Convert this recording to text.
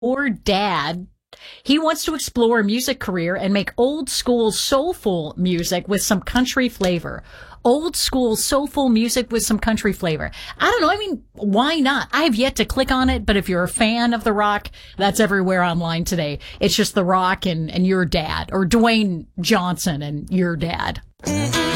Or dad. He wants to explore a music career and make old school soulful music with some country flavor. Old school soulful music with some country flavor. I don't know. I mean, why not? I have yet to click on it, but if you're a fan of The Rock, that's everywhere online today. It's just The Rock and your dad, or Dwayne Johnson and your dad.